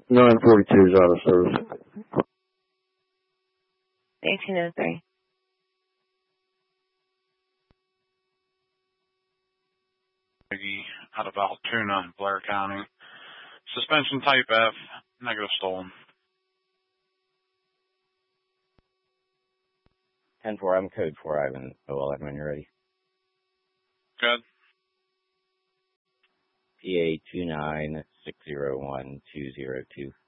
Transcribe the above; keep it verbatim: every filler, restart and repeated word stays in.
nine forty-two is out of service. eighteen oh three. Out of Altoona, Blair County. Suspension type F, negative stolen. ten four, I'm code four, Ivan O L M when you're ready. Good. P A two nine six zero one two zero two.